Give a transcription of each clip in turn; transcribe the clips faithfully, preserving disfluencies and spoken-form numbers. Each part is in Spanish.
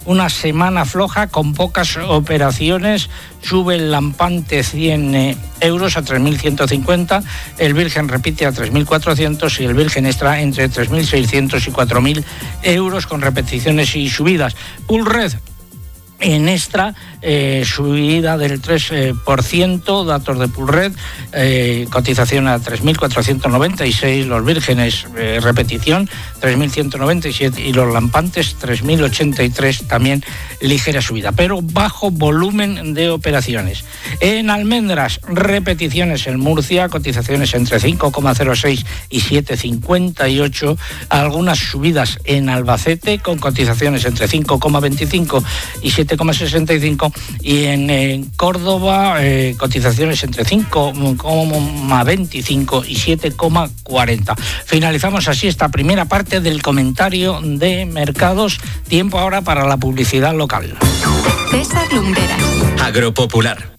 una semana floja con pocas operaciones. Sube el Lampante cien euros a tres mil ciento cincuenta, el Virgen repite a tres mil cuatrocientos y el Virgen Extra entre tres mil seiscientos y cuatro mil euros con repeticiones y subidas. Pulred en Extra, eh, subida del tres por ciento, datos de Pulred, eh, cotización a tres mil cuatrocientos noventa y seis, los Vírgenes, eh, repetición, tres mil ciento noventa y siete y los Lampantes, tres mil ochenta y tres, también ligera subida, pero bajo volumen de operaciones. En Almendras, repeticiones en Murcia, cotizaciones entre cinco coma cero seis y siete coma cincuenta y ocho, algunas subidas en Albacete con cotizaciones entre cinco coma veinticinco y siete coma sesenta y cinco, y en, en Córdoba eh, cotizaciones entre cinco coma veinticinco y siete coma cuarenta. Finalizamos así esta primera parte del comentario de mercados. Tiempo ahora para la publicidad local. César Lumbreras. Agropopular.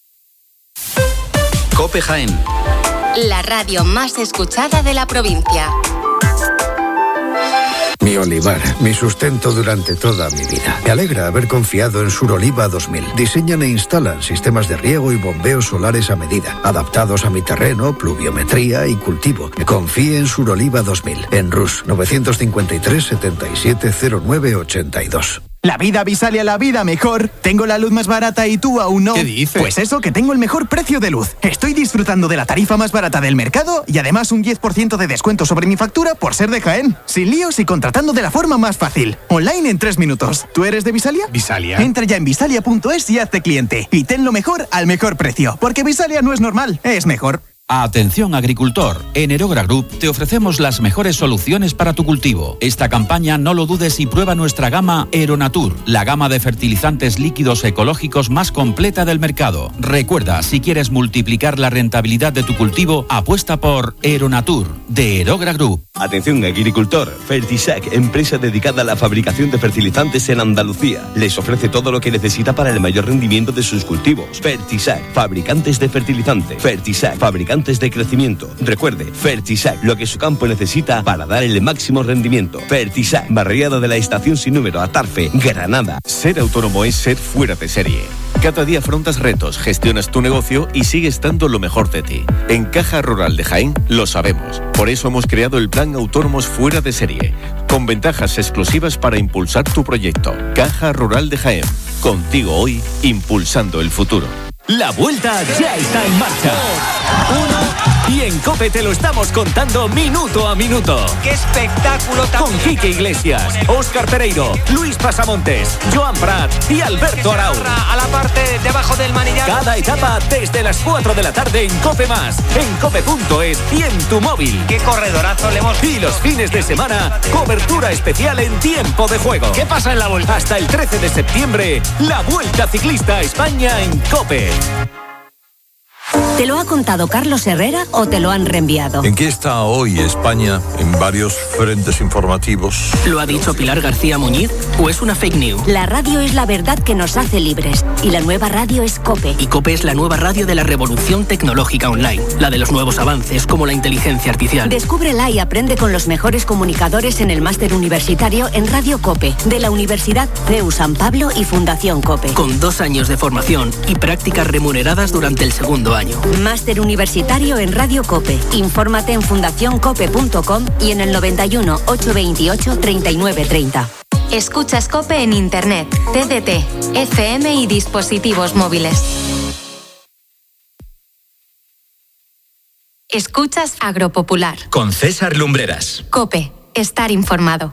COPE Jaén. La radio más escuchada de la provincia. Mi olivar, mi sustento durante toda mi vida. Me alegra haber confiado en Suroliva dos mil. Diseñan e instalan sistemas de riego y bombeos solares a medida, adaptados a mi terreno, pluviometría y cultivo. Confíe en Suroliva dos mil. En Rus, novecientos cincuenta y tres, setenta y siete, cero nueve, ochenta y dos. La vida Visalia, la vida mejor. Tengo la luz más barata y tú aún no. ¿Qué dices? Pues eso, que tengo el mejor precio de luz. Estoy disfrutando de la tarifa más barata del mercado y además un diez por ciento de descuento sobre mi factura por ser de Jaén. Sin líos y contratando de la forma más fácil. Online en tres minutos. ¿Tú eres de Visalia? ¿Visalia? Entra ya en visalia punto es y hazte cliente. Y ten lo mejor al mejor precio. Porque Visalia no es normal, es mejor. Atención agricultor, en Erogra Group te ofrecemos las mejores soluciones para tu cultivo. Esta campaña no lo dudes y prueba nuestra gama Aeronatur, la gama de fertilizantes líquidos ecológicos más completa del mercado. Recuerda, si quieres multiplicar la rentabilidad de tu cultivo, apuesta por Aeronatur, de Erogra Group. Atención agricultor, Fertisac, empresa dedicada a la fabricación de fertilizantes en Andalucía. Les ofrece todo lo que necesita para el mayor rendimiento de sus cultivos. Fertisac, fabricantes de fertilizante. Fertisac, fabricantes de crecimiento. Recuerde, Fertisac, lo que su campo necesita para dar el máximo rendimiento. Fertisac, barriada de la estación sin número, Atarfe, Granada. Ser autónomo es ser fuera de serie. Cada día afrontas retos, gestionas tu negocio y sigues dando lo mejor de ti. En Caja Rural de Jaén lo sabemos. Por eso hemos creado el Plan Autónomos Fuera de Serie, con ventajas exclusivas para impulsar tu proyecto. Caja Rural de Jaén. Contigo hoy, impulsando el futuro. La vuelta ya está en marcha. Uno, y en COPE te lo estamos contando minuto a minuto. ¡Qué espectáculo tan! Con Quique Iglesias, Óscar Pereiro, Luis Pasamontes, Joan Prat y Alberto Arau. A la parte debajo del manillar. Cada etapa desde las cuatro de la tarde en COPE Más, en cope punto es y en tu móvil. ¡Qué corredorazo le hemos! Y los fines de semana, cobertura especial en tiempo de juego. ¿Qué pasa en la vuelta? Hasta el trece de septiembre, la Vuelta Ciclista a España en COPE. ¿Te lo ha contado Carlos Herrera o te lo han reenviado? ¿En qué está hoy España en varios frentes informativos? ¿Lo ha dicho Pilar García Muñiz o es una fake news? La radio es la verdad que nos hace libres y la nueva radio es COPE. Y COPE es la nueva radio de la revolución tecnológica online, la de los nuevos avances como la inteligencia artificial. Descúbrela y aprende con los mejores comunicadores en el máster universitario en Radio COPE de la Universidad C E U San Pablo y Fundación COPE. Con dos años de formación y prácticas remuneradas durante el segundo año. Máster universitario en Radio COPE. Infórmate en fundación cope punto com y en el noventa y uno, ochocientos veintiocho, treinta y nueve treinta. Escuchas COPE en Internet, T D T, F M y dispositivos móviles. Escuchas Agropopular. Con César Lumbreras. COPE, estar informado.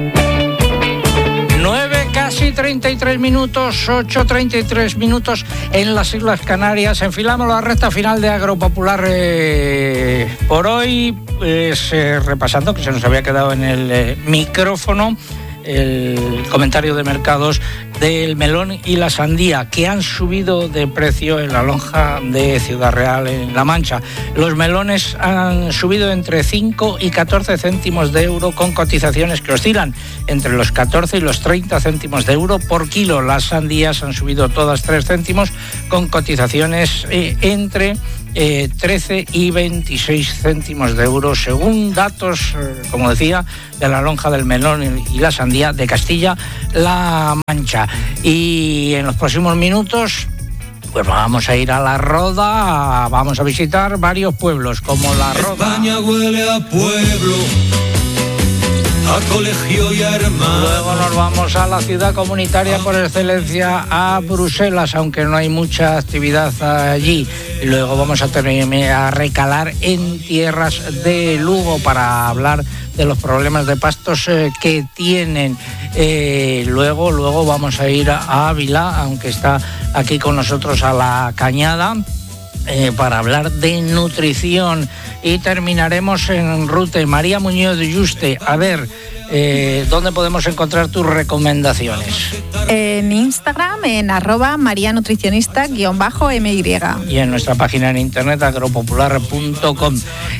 nueve, casi treinta y tres minutos, ocho, treinta y tres minutos en las Islas Canarias. Enfilamos la recta final de Agropopular eh, por hoy, pues, eh, repasando que se nos había quedado en el eh, micrófono el comentario de mercados del melón y la sandía, que han subido de precio en la lonja de Ciudad Real, en La Mancha. Los melones han subido entre cinco y catorce céntimos de euro, con cotizaciones que oscilan entre los catorce y los treinta céntimos de euro por kilo. Las sandías han subido todas tres céntimos, con cotizaciones eh, entre eh, trece y veintiséis céntimos de euro, según datos, eh, como decía, de la lonja del melón y la sandía de Castilla-La Mancha. Y en los próximos minutos, pues vamos a ir a La Roda, vamos a visitar varios pueblos como La Roda. España huele a pueblo, a colegio y a hermano. Luego nos vamos a la ciudad comunitaria por excelencia, a Bruselas, aunque no hay mucha actividad allí. Y luego vamos a, tener, a recalar en tierras de Lugo para hablar de los problemas de pastos eh, que tienen. Eh, luego, luego vamos a ir a Ávila, aunque está aquí con nosotros a la Cañada, Eh, para hablar de nutrición, y terminaremos en Rute. María Muñoz de Yuste, a ver, eh, ¿dónde podemos encontrar tus recomendaciones? En Instagram, en arroba María Nutricionista guión bajo M Y. Y en nuestra página en internet agropopular punto com.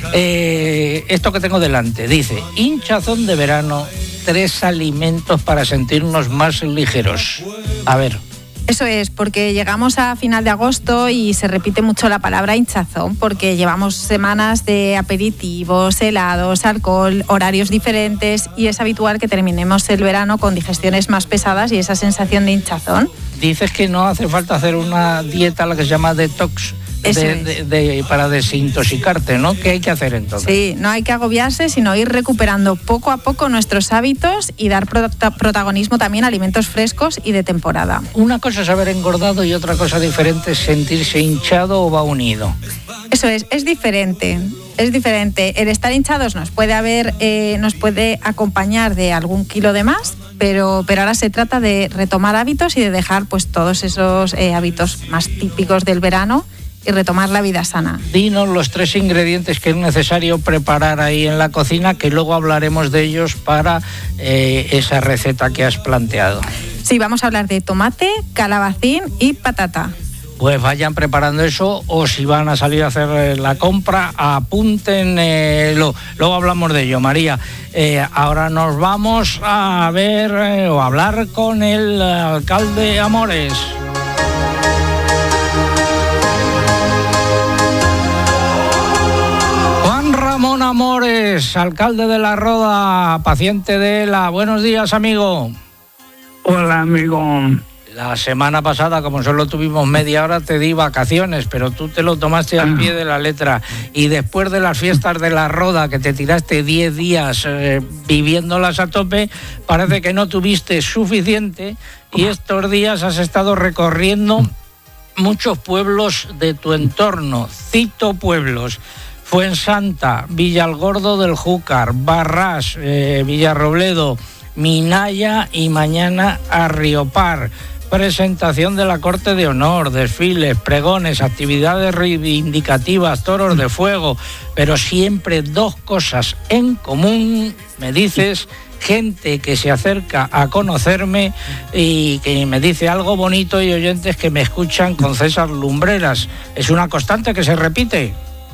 Eh, esto que tengo delante dice: hinchazón de verano, tres alimentos para sentirnos más ligeros. A ver. Eso es, porque llegamos a final de agosto y se repite mucho la palabra hinchazón, porque llevamos semanas de aperitivos, helados, alcohol, horarios diferentes, y es habitual que terminemos el verano con digestiones más pesadas y esa sensación de hinchazón. Dices que no hace falta hacer una dieta, la que se llama detox, de, de, de, para desintoxicarte, ¿no? ¿Qué hay que hacer entonces? Sí, no hay que agobiarse, sino ir recuperando poco a poco nuestros hábitos y dar prota- protagonismo también a alimentos frescos y de temporada. Una cosa es haber engordado y otra cosa diferente es sentirse hinchado o va unido. Eso es, es diferente. Es diferente. El estar hinchados nos puede haber, eh, nos puede acompañar de algún kilo de más, pero, pero ahora se trata de retomar hábitos y de dejar pues todos esos eh, hábitos más típicos del verano y retomar la vida sana. Dinos los tres ingredientes que es necesario preparar ahí en la cocina, que luego hablaremos de ellos para eh, esa receta que has planteado. Sí, vamos a hablar de tomate, calabacín y patata. Pues vayan preparando eso, o si van a salir a hacer la compra, apúntenlo. Luego hablamos de ello, María. Eh, ahora nos vamos a ver eh, o a hablar con el alcalde Amores. Ramón Amores, alcalde de La Roda, paciente de ELA. Buenos días, amigo. Hola, amigo. La semana pasada, como solo tuvimos media hora, te di vacaciones, pero tú te lo tomaste al pie de la letra. Y después de las fiestas de La Roda, que te tiraste diez días eh, viviéndolas a tope, parece que no tuviste suficiente, y estos días has estado recorriendo muchos pueblos de tu entorno. Cito pueblos: Fuensanta, Villalgordo del Júcar, Barrás, eh, Villarrobledo, Minaya y mañana Arriopar. Presentación de la Corte de Honor, desfiles, pregones, actividades reivindicativas, toros de fuego, pero siempre dos cosas en común, me dices: gente que se acerca a conocerme y que me dice algo bonito, y oyentes que me escuchan con César Lumbreras. ¿Es una constante que se repite?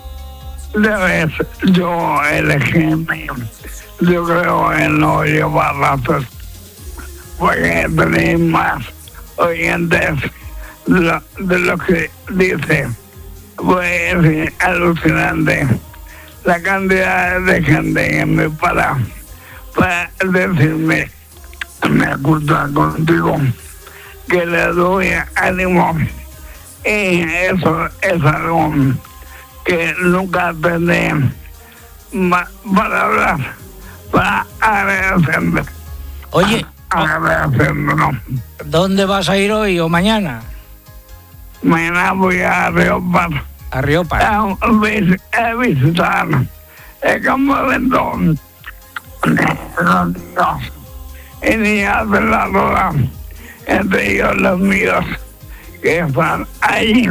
Debes, yo elegí mío. Yo creo en no llevar razón, porque tenéis más oyentes de lo, de lo que dice. Pues es alucinante la cantidad de gente que me para para decirme: me gusta contigo, que le doy ánimo, y eso es algo que nunca tendré más para hablar, para agradecerme. Oye, agradecerme, ¿no? ¿Dónde vas a ir hoy o mañana? Mañana voy a Riopar. ¿A Riopar? A, a visitar el campamento de los niños y niñas de La Roda, entre ellos los míos, que están ahí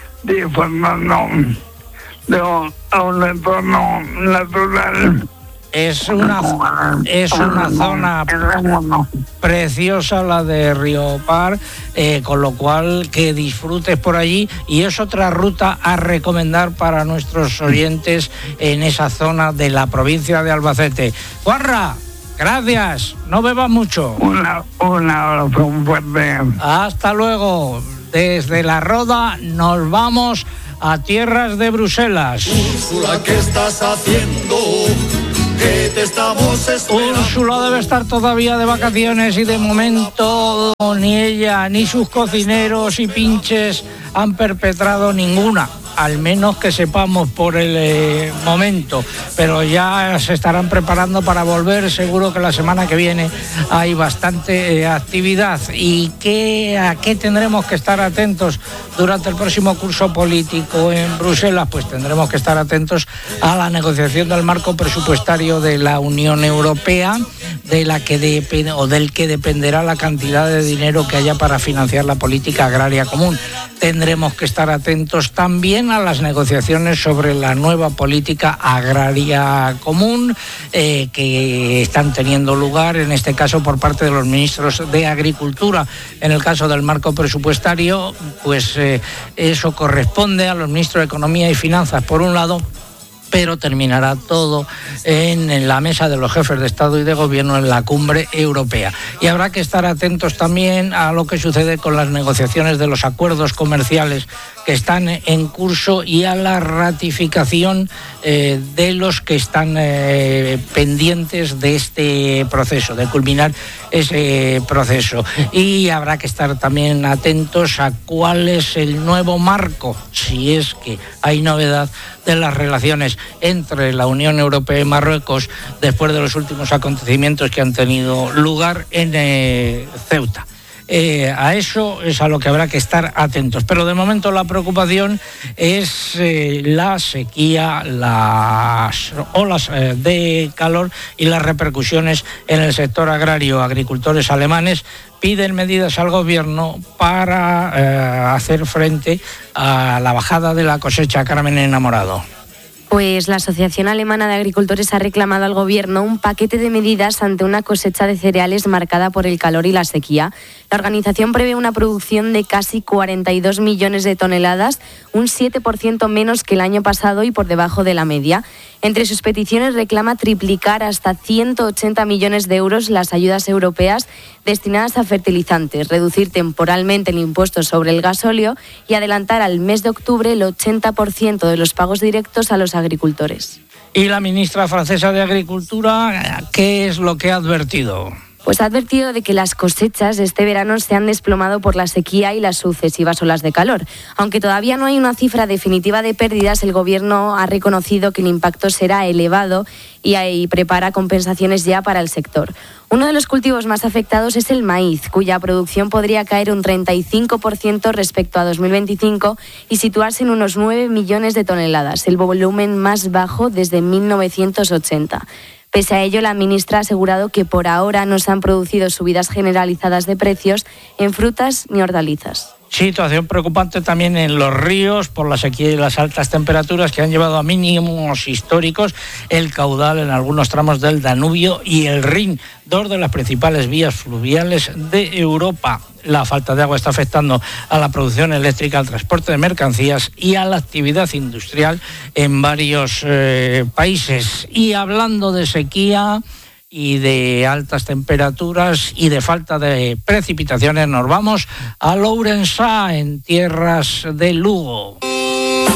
disfrutando de un, un entorno natural. Es una, es una zona preciosa la de Riopar, eh, con lo cual que disfrutes por allí, y es otra ruta a recomendar para nuestros oyentes en esa zona de la provincia de Albacete. Juanra, gracias, no bebas mucho. Una, un abrazo fuerte. Hasta luego. Desde La Roda nos vamos a tierras de Bruselas. Úrsula, ¿qué estás haciendo? Que te estamos esperando. Úrsula debe estar todavía de vacaciones y de momento ni ella ni sus cocineros y pinches han perpetrado ninguna, al menos que sepamos por el eh, momento, pero ya se estarán preparando para volver. Seguro que la semana que viene hay bastante eh, actividad. ¿Y qué, a qué tendremos que estar atentos durante el próximo curso político en Bruselas? Pues tendremos que estar atentos a la negociación del marco presupuestario de la Unión Europea, de la que depende, o del que dependerá la cantidad de dinero que haya para financiar la política agraria común. Tendremos que estar atentos también a las negociaciones sobre la nueva política agraria común eh, que están teniendo lugar, en este caso por parte de los ministros de Agricultura. En el caso del marco presupuestario, pues eh, eso corresponde a los ministros de Economía y Finanzas por un lado, pero terminará todo en, en la mesa de los jefes de Estado y de Gobierno en la cumbre europea. Y habrá que estar atentos también a lo que sucede con las negociaciones de los acuerdos comerciales que están en curso y a la ratificación eh, de los que están eh, pendientes de este proceso, de culminar ese proceso. Y habrá que estar también atentos a cuál es el nuevo marco, si es que hay novedad, de las relaciones entre la Unión Europea y Marruecos después de los últimos acontecimientos que han tenido lugar en eh, Ceuta. Eh, a eso es a lo que habrá que estar atentos. Pero de momento la preocupación es eh, la sequía, las olas eh, de calor y las repercusiones en el sector agrario. Agricultores alemanes piden medidas al gobierno para eh, hacer frente a la bajada de la cosecha. Carmen Enamorado. Pues la Asociación Alemana de Agricultores ha reclamado al Gobierno un paquete de medidas ante una cosecha de cereales marcada por el calor y la sequía. La organización prevé una producción de casi cuarenta y dos millones de toneladas, un siete por ciento menos que el año pasado y por debajo de la media. Entre sus peticiones reclama triplicar hasta ciento ochenta millones de euros las ayudas europeas destinadas a fertilizantes, reducir temporalmente el impuesto sobre el gasóleo y adelantar al mes de octubre el ochenta por ciento de los pagos directos a los agricultores. ¿Y la ministra francesa de Agricultura qué es lo que ha advertido? Pues ha advertido de que las cosechas de este verano se han desplomado por la sequía y las sucesivas olas de calor. Aunque todavía no hay una cifra definitiva de pérdidas, el Gobierno ha reconocido que el impacto será elevado y, y prepara compensaciones ya para el sector. Uno de los cultivos más afectados es el maíz, cuya producción podría caer un treinta y cinco por ciento respecto a dos mil veinticinco y situarse en unos nueve millones de toneladas, el volumen más bajo desde mil novecientos ochenta. Pese a ello, la ministra ha asegurado que por ahora no se han producido subidas generalizadas de precios en frutas ni hortalizas. Situación preocupante también en los ríos por la sequía y las altas temperaturas que han llevado a mínimos históricos el caudal en algunos tramos del Danubio y el Rin, dos de las principales vías fluviales de Europa. La falta de agua está afectando a la producción eléctrica, al transporte de mercancías y a la actividad industrial en varios eh, países. Y hablando de sequía y de altas temperaturas y de falta de precipitaciones, nos vamos a Lourensá, en tierras de Lugo.